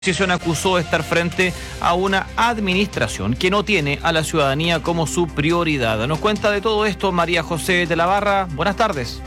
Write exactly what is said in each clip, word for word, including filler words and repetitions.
La oposición acusó de estar frente a una administración que no tiene a la ciudadanía como su prioridad. Nos cuenta de todo esto María José de la Barra. Buenas tardes.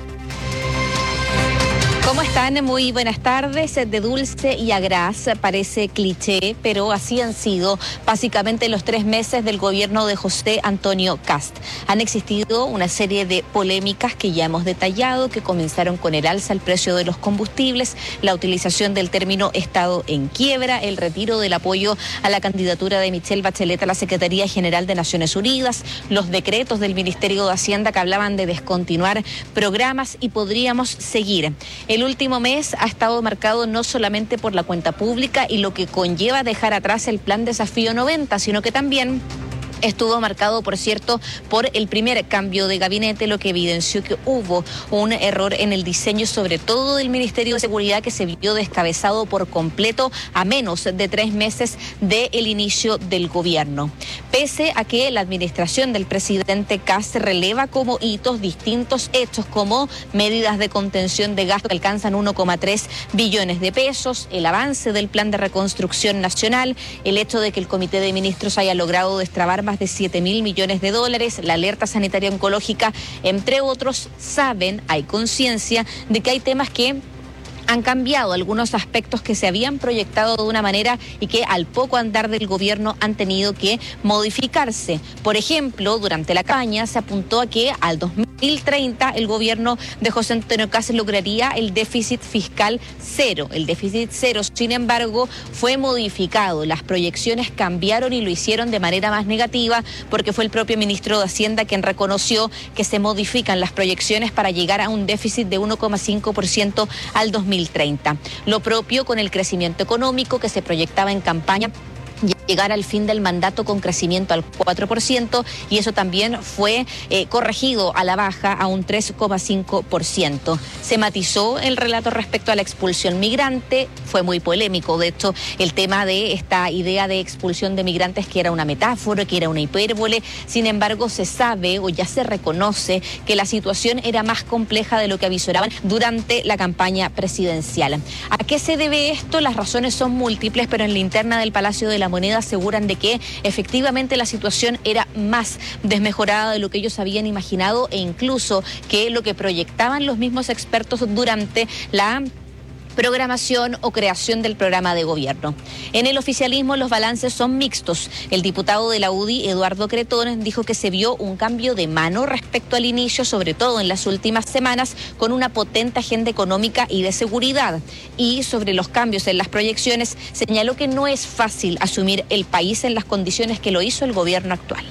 ¿Cómo están? Muy buenas tardes. De dulce y a gras, parece cliché, pero así han sido básicamente los tres meses del gobierno de José Antonio Kast. Han existido una serie de polémicas que ya hemos detallado, que comenzaron con el alza al precio de los combustibles, la utilización del término Estado en quiebra, el retiro del apoyo a la candidatura de Michelle Bachelet a la Secretaría General de Naciones Unidas, los decretos del Ministerio de Hacienda que hablaban de descontinuar programas y podríamos seguir. El último mes ha estado marcado no solamente por la cuenta pública y lo que conlleva dejar atrás el Plan Desafío noventa, sino que también estuvo marcado, por cierto, por el primer cambio de gabinete, lo que evidenció que hubo un error en el diseño, sobre todo del Ministerio de Seguridad, que se vio descabezado por completo a menos de tres meses del inicio del gobierno. Pese a que la administración del presidente Kast releva como hitos distintos hechos, como medidas de contención de gasto que alcanzan uno coma tres billones de pesos, el avance del Plan de Reconstrucción Nacional, el hecho de que el Comité de Ministros haya logrado destrabar más de siete mil millones de dólares, la alerta sanitaria oncológica, entre otros, saben, hay conciencia de que hay temas que han cambiado, algunos aspectos que se habían proyectado de una manera y que al poco andar del gobierno han tenido que modificarse. Por ejemplo, durante la campaña se apuntó a que al dos mil treinta el gobierno de José Antonio Kast lograría el déficit fiscal cero. El déficit cero, sin embargo, fue modificado. Las proyecciones cambiaron y lo hicieron de manera más negativa porque fue el propio ministro de Hacienda quien reconoció que se modifican las proyecciones para llegar a un déficit de uno coma cinco por ciento al dos mil treinta. Lo propio con el crecimiento económico que se proyectaba en campaña, llegar al fin del mandato con crecimiento al cuatro por ciento, y eso también fue eh, corregido a la baja a un tres coma cinco por ciento. Se matizó el relato respecto a la expulsión migrante, fue muy polémico, de hecho, el tema de esta idea de expulsión de migrantes que era una metáfora, que era una hipérbole. Sin embargo, se sabe o ya se reconoce que la situación era más compleja de lo que avisoraban durante la campaña presidencial. ¿A qué se debe esto? Las razones son múltiples, pero en la interna del Palacio de la Moneda aseguran de que efectivamente la situación era más desmejorada de lo que ellos habían imaginado e incluso que lo que proyectaban los mismos expertos durante la programación o creación del programa de gobierno. En el oficialismo los balances son mixtos. El diputado de la U D I, Eduardo Cretón, dijo que se vio un cambio de mano respecto al inicio, sobre todo en las últimas semanas, con una potente agenda económica y de seguridad. Y sobre los cambios en las proyecciones, señaló que no es fácil asumir el país en las condiciones que lo hizo el gobierno actual.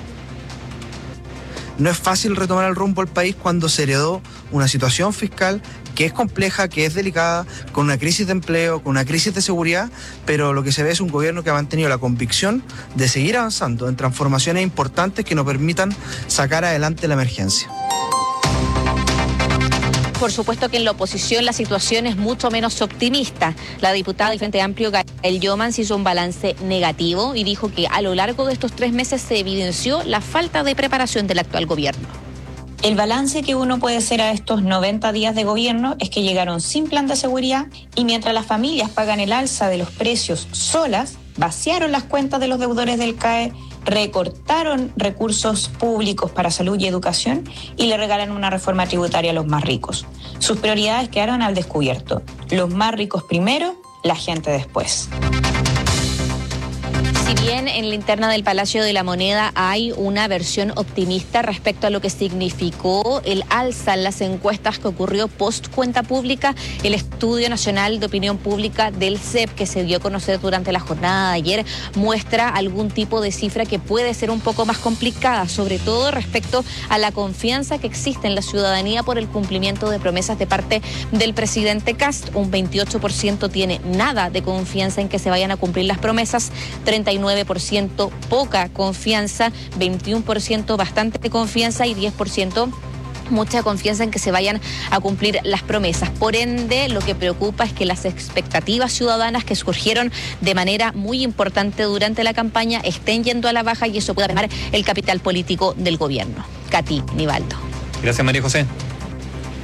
No es fácil retomar el rumbo al país cuando se heredó una situación fiscal que es compleja, que es delicada, con una crisis de empleo, con una crisis de seguridad, pero lo que se ve es un gobierno que ha mantenido la convicción de seguir avanzando en transformaciones importantes que nos permitan sacar adelante la emergencia. Por supuesto que en la oposición la situación es mucho menos optimista. La diputada del Frente Amplio, Gael Yomans, hizo un balance negativo y dijo que a lo largo de estos tres meses se evidenció la falta de preparación del actual gobierno. El balance que uno puede hacer a estos noventa días de gobierno es que llegaron sin plan de seguridad y mientras las familias pagan el alza de los precios solas, vaciaron las cuentas de los deudores del C A E, recortaron recursos públicos para salud y educación y le regalan una reforma tributaria a los más ricos. Sus prioridades quedaron al descubierto. Los más ricos primero, la gente después. Si bien en la interna del Palacio de la Moneda hay una versión optimista respecto a lo que significó el alza en las encuestas que ocurrió post cuenta pública, el Estudio Nacional de Opinión Pública del C E P que se dio a conocer durante la jornada de ayer muestra algún tipo de cifra que puede ser un poco más complicada, sobre todo respecto a la confianza que existe en la ciudadanía por el cumplimiento de promesas de parte del presidente Kast. Un veintiocho por ciento tiene nada de confianza en que se vayan a cumplir las promesas, treinta y nueve por ciento poca confianza, veintiuno por ciento bastante confianza y diez por ciento mucha confianza en que se vayan a cumplir las promesas. Por ende, lo que preocupa es que las expectativas ciudadanas que surgieron de manera muy importante durante la campaña estén yendo a la baja y eso pueda mermar el capital político del gobierno. Katy, Nivaldo. Gracias, María José.